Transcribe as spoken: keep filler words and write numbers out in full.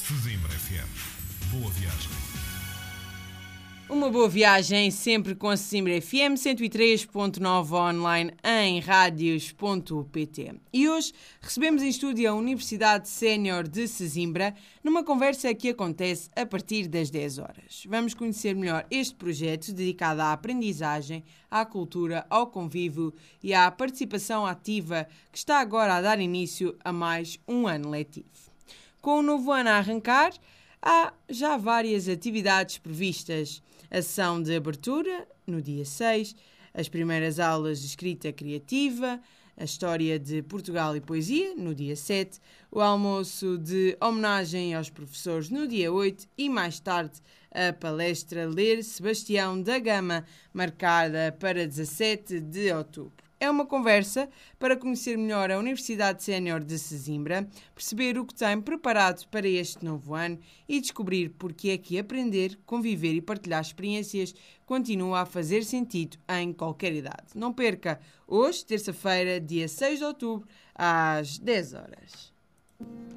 Sesimbra F M. Boa viagem. Uma boa viagem sempre com a Sesimbra F M cento e três ponto nove online em radios ponto pt. E hoje recebemos em estúdio a Universidade Sénior de Sesimbra numa conversa que acontece a partir das dez horas. Vamos conhecer melhor este projeto dedicado à aprendizagem, à cultura, ao convívio e à participação ativa que está agora a dar início a mais um ano letivo. Com o novo ano a arrancar, há já várias atividades previstas. A sessão de abertura, no dia seis, as primeiras aulas de escrita criativa, a história de Portugal e poesia, no dia sete, o almoço de homenagem aos professores, no dia oito, e mais tarde a palestra Ler Sebastião da Gama, marcada para dezassete de outubro. É uma conversa para conhecer melhor a Universidade Sénior de Sesimbra, perceber o que tem preparado para este novo ano e descobrir porque é que aprender, conviver e partilhar experiências continua a fazer sentido em qualquer idade. Não perca, hoje, terça-feira, dia seis de outubro, às dez horas.